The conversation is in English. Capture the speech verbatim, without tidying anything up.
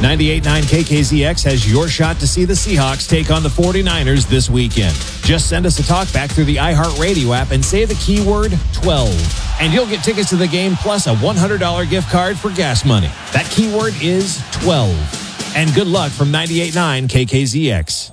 ninety-eight point nine K K Z X has your shot to see the Seahawks take on the forty-niners this weekend. Just send us a talkback through the iHeartRadio app and say the keyword twelve. And you'll get tickets to the game plus a one hundred dollars gift card for gas money. That keyword is twelve. And good luck from ninety-eight point nine K K Z X.